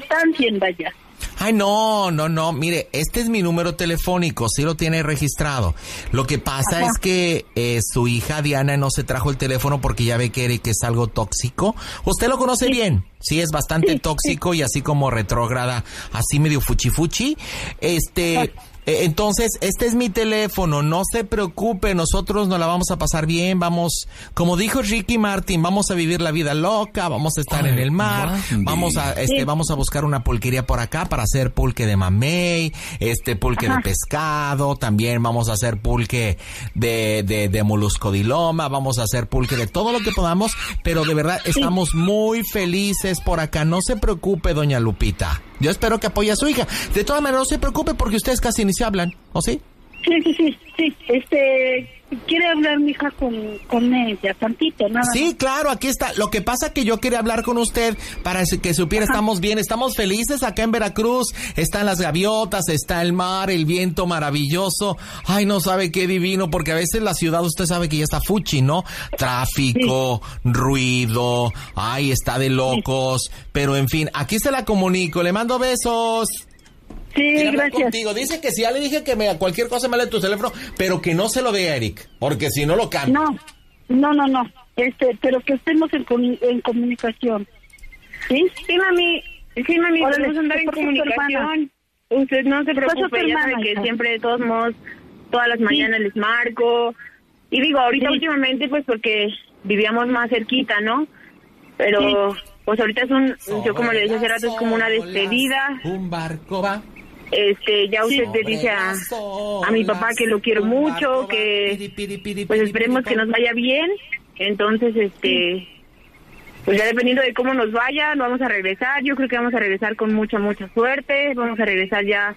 distancia en vaya. Ay, no, mire, este es mi número telefónico, sí lo tiene registrado. Lo que pasa es que su hija Diana no se trajo el teléfono porque ya ve que Eric es algo tóxico. Usted lo conoce bien, sí, es bastante tóxico y así como retrógrada, así medio fuchi. Entonces, este es mi teléfono, no se preocupe, nosotros nos la vamos a pasar bien, vamos, como dijo Ricky Martin, vamos a vivir la vida loca, vamos a estar en el mar, vamos a buscar una pulquería por acá para hacer pulque de mamey, pulque de pescado, también vamos a hacer pulque de molusco de loma, vamos a hacer pulque de todo lo que podamos, pero de verdad estamos muy felices por acá, no se preocupe, doña Lupita. Yo espero que apoye a su hija. De todas maneras, no se preocupe porque ustedes casi ni se hablan, ¿o sí? Sí. Quiere hablar mi hija con ella, tantito, nada. Sí, claro, aquí está. Lo que pasa es que yo quería hablar con usted para que supiera, estamos bien, estamos felices acá en Veracruz. Están las gaviotas, está el mar, el viento maravilloso. Ay, no sabe qué divino, porque a veces la ciudad, usted sabe que ya está fuchi, ¿no? Tráfico, ruido, ay, está de locos. Pero en fin, aquí se la comunico, le mando besos. Sí, gracias. Contigo. Dice que si ya le dije que cualquier cosa me dé tu teléfono, pero que no se lo dé a Eric, porque si no lo cambia. No. Pero que estemos en comunicación. ¿Sí? Sí, mami, podemos andar en comunicación. Usted no se preocupe, ya sabe que siempre, de todos modos, todas las mañanas les marco. Y digo, ahorita últimamente, pues porque vivíamos más cerquita, ¿no? Pero, pues ahorita yo como le decía hace rato, es como una despedida. Un barco va. Ya usted le dice a mi papá que lo quiero mucho, que pues esperemos que nos vaya bien. Entonces, pues ya dependiendo de cómo nos vaya, vamos a regresar. Yo creo que vamos a regresar con mucha suerte. Vamos a regresar ya,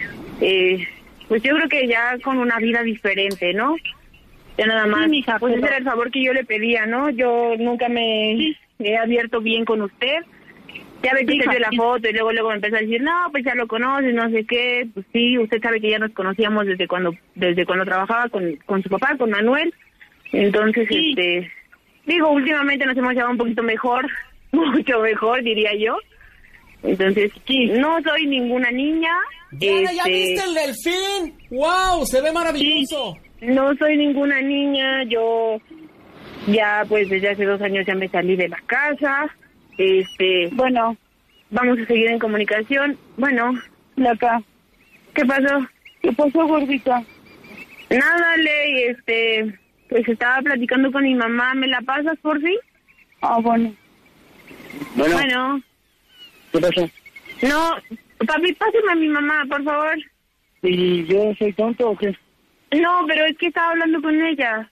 pues yo creo que ya con una vida diferente, ¿no? Ya nada más, pues ese era el favor que yo le pedía, ¿no? Yo nunca me he abierto bien con usted. Ya ve que usted vio la foto y luego me empezó a decir, no, pues ya lo conoces, no sé qué. Pues sí, usted sabe que ya nos conocíamos desde cuando trabajaba con su papá, con Manuel. Entonces, digo, últimamente nos hemos llevado un poquito mejor, mucho mejor, diría yo. Entonces, no soy ninguna niña. Diana, ¿ya viste el delfín? ¡Wow! Se ve maravilloso. No soy ninguna niña, yo ya pues desde hace 2 años ya me salí de la casa. Bueno, vamos a seguir en comunicación. Bueno, Laca, ¿qué pasó? ¿Qué pasó, gordita? Nada, Ley, pues estaba platicando con mi mamá. ¿Me la pasas, por fin? Bueno. Bueno. ¿Qué pasó? No, papi, pásame a mi mamá, por favor. ¿Y yo soy tonto o qué? No, pero es que estaba hablando con ella.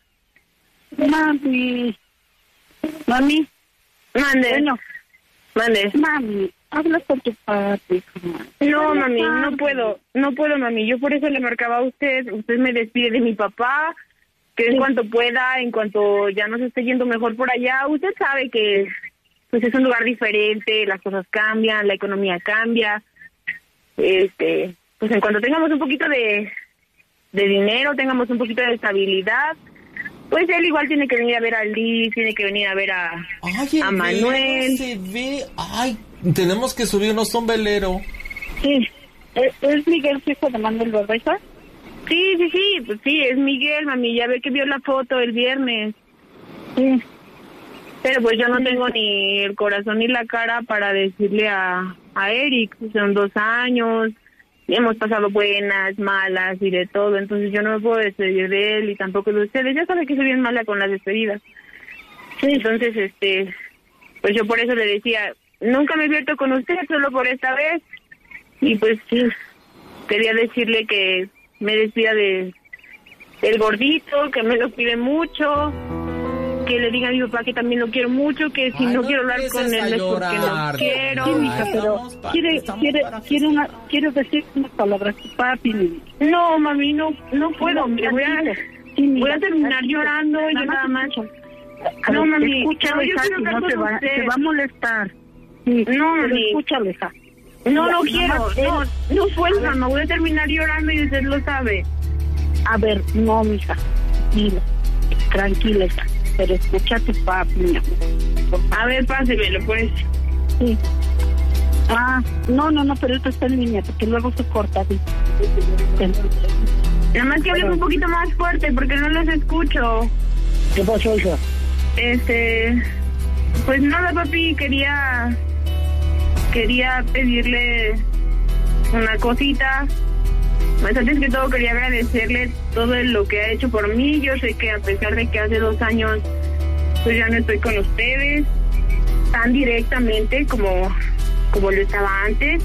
Mami. Mande. Bueno. Mande. Mami, habla con tu papi. No, mami, no puedo, mami. Yo por eso le marcaba a usted. Usted me despide de mi papá, que en cuanto pueda, en cuanto ya nos esté yendo mejor por allá. Usted sabe que pues es un lugar diferente, las cosas cambian, la economía cambia. Pues en cuanto tengamos un poquito de dinero, tengamos un poquito de estabilidad, pues él igual tiene que venir a ver a Liz, tiene que venir a ver a Manuel. Se ve. Ay, tenemos que subirnos a un velero. Sí. ¿Es Miguel, hijo de Manuel Barbosa? Sí, pues sí, es Miguel, mami, ya ve que vio la foto el viernes. Sí. Pero pues yo no tengo ni el corazón ni la cara para decirle a Eric, son 2 años, hemos pasado buenas, malas y de todo, entonces yo no me puedo despedir de él y tampoco de ustedes. Ya sabe que soy bien mala con las despedidas. Sí. Entonces, pues yo por eso le decía, nunca me he abierto con usted, solo por esta vez. Y pues sí, quería decirle que me despida del gordito, que me lo cuide mucho, que le diga a mi papá que también lo quiero mucho, que si no quiero hablar con él es porque no quiero. Sí, mija, pero quiero decir unas palabras a tu papi. No, mami, no puedo. Voy a terminar llorando y nada más. No, mami, escúchale, no se va a molestar. Sí, no, mami. Escúchale, hija. No quiero. No puedo, mamá. Voy a terminar llorando y usted lo sabe. A ver, no, mija. Tranquila, hija. Pero escucha a tu papi, mi amor. A ver, pásemelo, pues. Sí. No, pero esto está en línea, porque luego se corta. ¿Sí? Nada más que hables un poquito más fuerte, porque no los escucho. ¿Qué pasó, hija? Pues nada, papi, quería pedirle una cosita. Pues antes que todo quería agradecerle todo lo que ha hecho por mí. Yo sé que a pesar de que hace 2 años pues ya no estoy con ustedes tan directamente como lo estaba antes,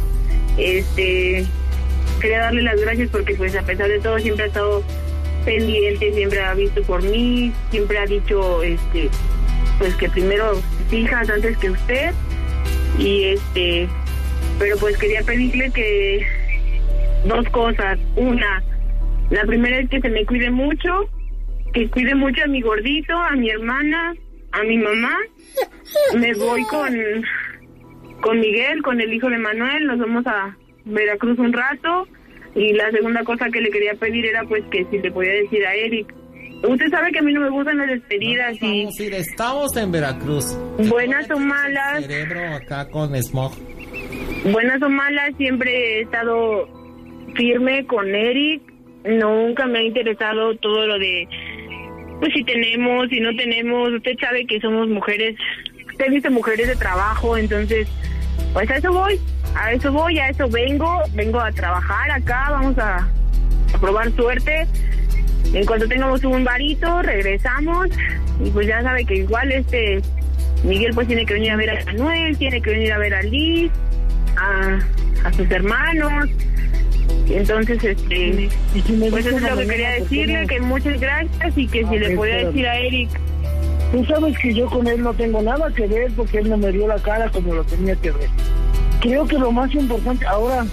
quería darle las gracias porque pues a pesar de todo siempre ha estado pendiente, siempre ha visto por mí, siempre ha dicho pues que primero sus hijas antes que usted, y pero pues quería pedirle que 2 cosas. Una, la primera es que se me cuide mucho, que cuide mucho a mi gordito, a mi hermana, a mi mamá. Me voy con Miguel, con el hijo de Manuel, nos vamos a Veracruz un rato. Y la segunda cosa que le quería pedir era pues que si le podía decir a Eric, usted sabe que a mí no me gustan las despedidas. Estamos en Veracruz. Buenas o malas. Cerebro acá con smog. Buenas o malas, siempre he estado firme con Eric. Nunca me ha interesado todo lo de pues si tenemos, si no tenemos. Usted sabe que somos mujeres, usted dice mujeres de trabajo, entonces pues a eso vengo a trabajar acá, vamos a probar suerte. En cuanto tengamos un varito, regresamos, y pues ya sabe que igual Miguel pues tiene que venir a ver a Manuel, tiene que venir a ver a Liz, a sus hermanos. Entonces, pues eso es lo que quería decirle, que muchas gracias, y que si le podía decir a Eric. Tú sabes que yo con él no tengo nada que ver, porque él no me dio la cara como lo tenía que ver. Creo que lo más importante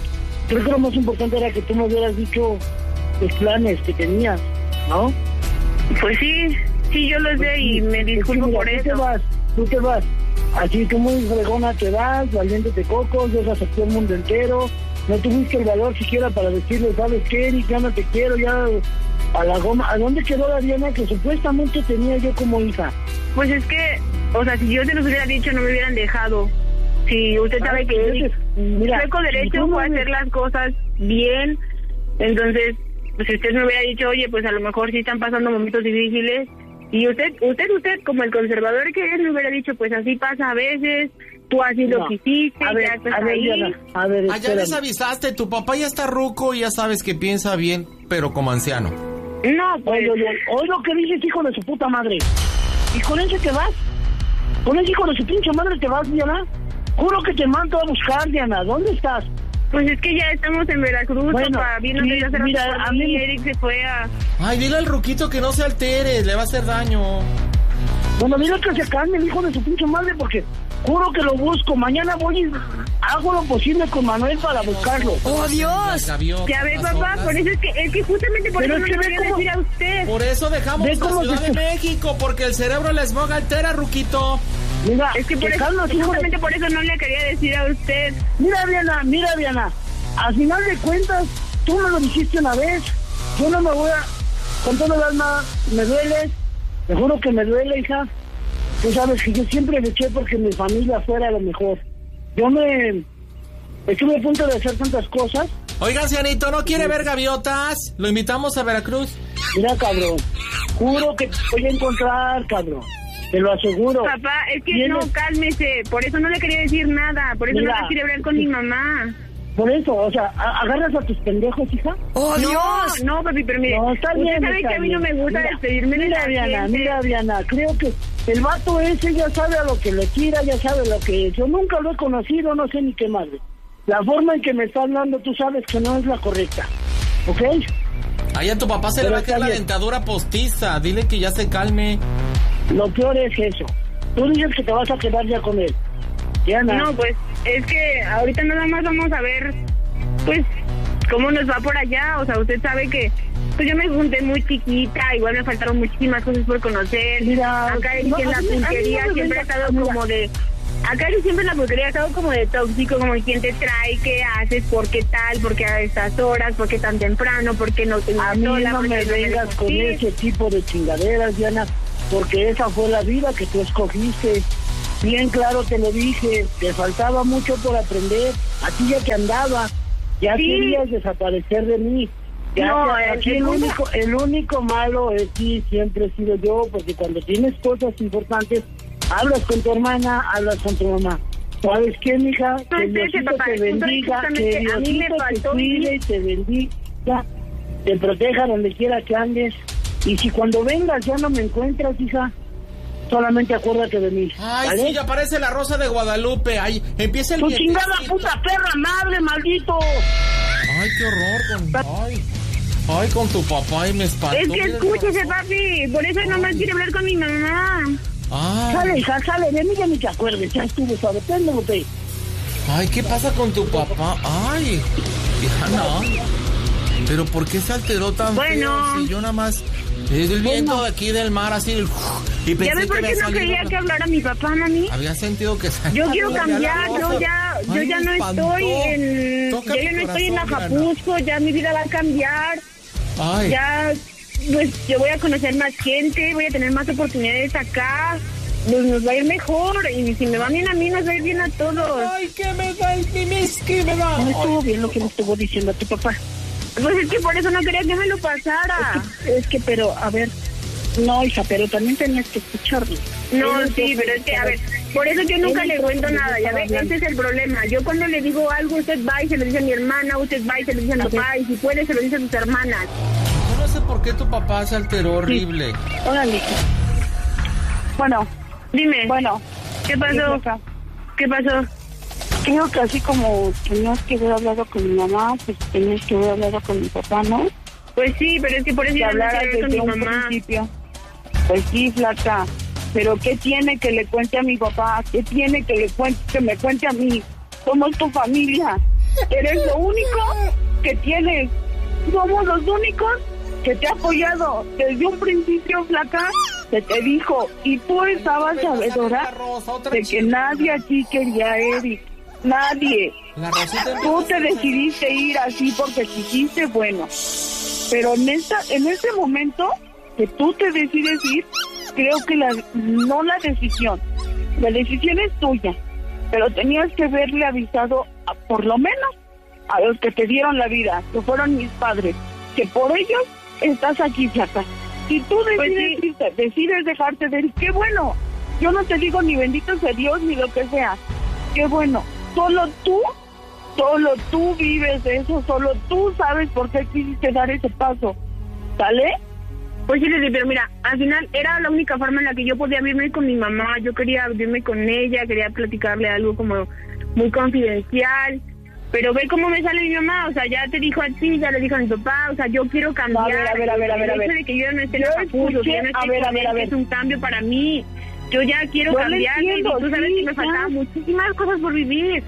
era que tú me hubieras dicho los planes que tenías, ¿no? Pues sí, yo lo sé, y me disculpo por eso. Tú te vas, así tú muy fregona te vas, valiéndote cocos, dejas a todo el mundo entero, no tuviste el valor siquiera para decirle, ¿sabes qué, Eric? Ya no te quiero, ya a la goma. ¿A dónde quedó la Diana que supuestamente tenía yo como hija? Pues es que, o sea, si yo se los hubiera dicho, no me hubieran dejado. Si usted sabe que Eric, con derecho fue a hacer las cosas bien, entonces, pues si usted me hubiera dicho, oye, pues a lo mejor sí están pasando momentos difíciles, y usted como el conservador que es, me hubiera dicho, pues así pasa a veces, tú así lo quisiste, ya estás ahí. Diana, ya les avisaste, tu papá ya está ruco y ya sabes que piensa bien, pero como anciano. No, pues... Oye lo que dices, hijo de su puta madre. ¿Y con ese te vas? ¿Con ese hijo de su pinche madre te vas, Diana? Juro que te mando a buscar, Diana. ¿Dónde estás? Pues es que ya estamos en Veracruz, bueno, papá. Vino de hacer a mí, Eric se fue a... Ay, dile al ruquito que no se altere, le va a hacer daño. Bueno, dile que se calme el hijo de su pinche madre, porque juro que lo busco. Mañana voy y hago lo posible con Manuel para buscarlo. ¡Oh, Dios! Ya ve, papá, por eso es que justamente por eso no le voy a decir a usted. Por eso dejamos la Ciudad de México, porque el cerebro les smog altera, ruquito. Mira, es que justamente por eso no le quería decir a usted. Mira, Diana, al final de cuentas, tú me lo dijiste una vez, yo no me voy a... Con todo el alma, me duele, te juro que me duele, hija. Tú sabes que yo siempre luché porque mi familia fuera lo mejor. Yo estuve a punto de hacer tantas cosas. Oiga, ancianito, ¿no quiere ver gaviotas? Lo invitamos a Veracruz. Mira, cabrón, juro que te voy a encontrar, cabrón. Te lo aseguro. Papá, es que no, cálmese. Por eso no le quería decir nada. Por eso no quiere hablar con mi mamá. Por eso, o sea, ¿agarras a tus pendejos, hija? ¡Oh, Dios! No, papi, pero mire, no, está bien, usted sabe que a mí no me gusta despedirme de la gente. Mira, Diana, creo que el vato ese ya sabe a lo que le tira, ya sabe lo que es. Yo nunca lo he conocido, no sé ni qué madre. La forma en que me está hablando, tú sabes que no es la correcta, ¿ok? Ahí a tu papá se le va a quedar la dentadura postiza. Dile que ya se calme. Lo peor es eso. Tú dices que te vas a quedar ya con él. Diana. No, pues, es que ahorita nada más vamos a ver, pues, cómo nos va por allá. O sea, usted sabe que, pues, yo me junté muy chiquita, igual me faltaron muchísimas cosas por conocer. Mira, acá en la pulquería siempre ha estado como de... Acá siempre en la pulquería ha estado como de tóxico, como quién te trae, qué haces, por qué tal, por qué a estas horas, por qué tan temprano, por qué no te a mí sola, no me vengas con ese tipo de chingaderas, Diana, porque esa fue la vida que tú escogiste. bien claro te lo dije, te faltaba mucho por aprender, aquí ya que andaba, ya Sí. querías desaparecer de mí. Ya, No, aquí el único malo es que siempre he sido yo, porque cuando tienes cosas importantes, hablas con tu hermana, hablas con tu mamá. ¿Sabes qué, mija? No Que es ese, Diosito papá, te bendiga, que justamente a mí me Diosito te faltó cuide vivir. y te bendiga, te proteja donde quiera que andes. Y si cuando vengas ya no me encuentras, hija, solamente acuérdate de mí. Ay, ¿vale? sí, ya parece la Rosa de Guadalupe. Ay, empieza el ¡Tu vientecito. chingada puta perra madre, maldito! Ay, qué horror. Ay, con tu papá y me espantó. Es que Mira el escúchese, corazón. papi. Por eso nomás quiere hablar con mi mamá. Ay. Sale, hija, sale, de mí ya ni te acuerdes, ya estuvo, ¿sabes? Péndate. Ay, ¿qué pasa con tu papá? Ay, Diana. ¿Pero por qué se alteró tan Bueno. feo? Si yo nada más... Es el viento de aquí del mar, así... Y ¿Ya pensé ves por que qué había no salido quería que hablara mi papá, mami? Había sentido que... Yo quiero Había cambiar, la yo rosa. ya Ay, no me espantó. estoy en... Toca Yo ya mi no estoy en corazón, Acapulco, ya mi vida va a cambiar. Ay, Ya, pues yo voy a conocer más gente, voy a tener más oportunidades acá. Pues nos va a ir mejor y si me va bien a mí, nos va a ir bien a todos. ay, que me da el mimiski, me da. No estuvo bien lo que me estuvo diciendo tu papá. Pues es que por eso no quería que me lo pasara. Es que, pero, a ver, no, hija, pero también tenías que escucharlo. No, Él sí, pero es que, a ver, por eso yo nunca le cuento nada, ya ves, ese es el problema. Yo cuando le digo algo, usted va y se lo dice a mi hermana, usted va y se lo dice a mi papá, y si puede se lo dice a sus hermanas. Yo no sé por qué tu papá se alteró horrible. Órale, hija. Bueno, Dime, bueno. ¿qué pasó? Hija, ¿Qué pasó? creo que así como tenías que haber hablado con mi mamá, pues tenías que haber hablado con mi papá, ¿no? Pues sí, pero es que por eso Que yo no hablaras quiero hablar desde con un mi mamá. principio. Pues sí, flaca. Pero ¿qué tiene que le cuente a mi papá? ¿Qué tiene que me cuente a mí? Somos tu familia. Eres lo único que tienes. Somos los únicos que te ha apoyado desde un principio, flaca. Se te dijo, y tú estabas sabedora de que nadie aquí quería a Eric. Nadie. La Rosita Tú te decidiste ir así porque quisiste, bueno. Pero en ese momento que tú te decides ir, creo que no la decisión. La decisión es tuya. Pero tenías que haberle avisado, por lo menos, a los que te dieron la vida, que fueron mis padres, que por ellos estás aquí, flaca. Si tú decides irte, decides dejarte de ir, qué bueno. Yo no te digo ni bendito sea Dios ni lo que sea. Qué bueno. Solo tú vives de eso, solo tú sabes por qué quisiste dar ese paso. ¿Sale? Pues sí, pero mira, al final era la única forma en la que yo podía irme con mi mamá. Yo quería irme con ella, quería platicarle algo como muy confidencial. Pero ve cómo me sale mi mamá, o sea, ya te dijo a ti, ya le dijo a mi papá, o sea, yo quiero cambiar. A ver. El hecho de que yo no esté en Acapulco, que yo no esté con él, es un cambio para mí. Yo ya quiero cambiar, y tú sabes que me faltaban muchísimas cosas por vivir.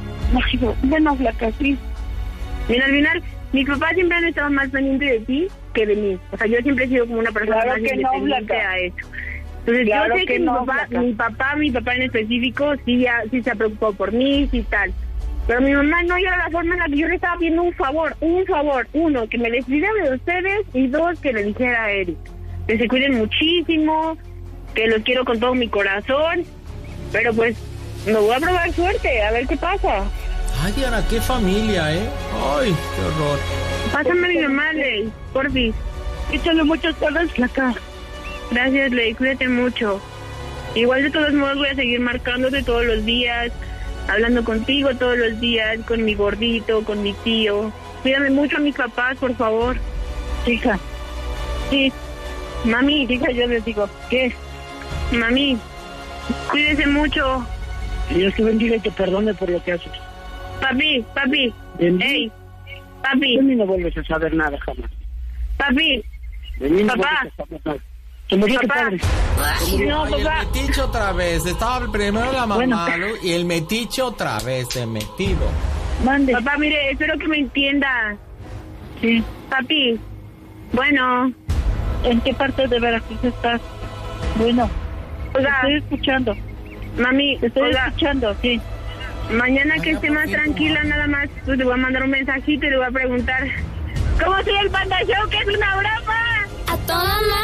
Bueno, flaca, sí. Mira, al final, mis papás siempre han estado más pendientes de ti que de mí. O sea, yo siempre he sido como una persona Claro más que no, independiente Blanca. a eso. Entonces, Claro yo sé que que no, mi papá en específico, sí se ha preocupado por mí, sí tal. Pero mi mamá no, y era la forma en la que yo le estaba pidiendo un favor. Uno, que me despidiera de ustedes, y dos, que le dijera a Eric que se cuiden muchísimo, que los quiero con todo mi corazón, pero pues me voy a probar suerte, a ver qué pasa. Ay, Diana, qué familia, ¿eh? Ay, qué horror. Pásame a mi mamá, Ley, porfis. Échale muchas ganas, flaca. Gracias, Ley, cuídate mucho. Igual de todos modos voy a seguir marcándote todos los días, hablando contigo todos los días, con mi gordito, con mi tío. Cuídame mucho a mis papás, por favor. Hija. Sí. Mami, Hija, yo les digo, ¿qué? mami, cuídese mucho. Dios te bendiga y te perdone por lo que haces. Papi, Bendiga. hey, papi, De mí no vuelves a saber nada jamás. papi, De mí no Papá. vuelves a saber nada. Se murió tu Papá. padre. no, Ay, papá. el metiche otra vez. Estaba primero la mamá Bueno. y el metiche otra vez de metido. Mande. Papá, mire, espero que me entienda. Sí. Papi, bueno, ¿En qué parte de Veracruz estás? Bueno, te oiga, estoy escuchando. mami, Te estoy oiga, escuchando, sí. mañana que Ay, esté más papito. tranquila nada más, pues le voy a mandar un mensajito y le voy a preguntar, ¿cómo soy el Panda Show? ¿Que es una broma? A toda madre.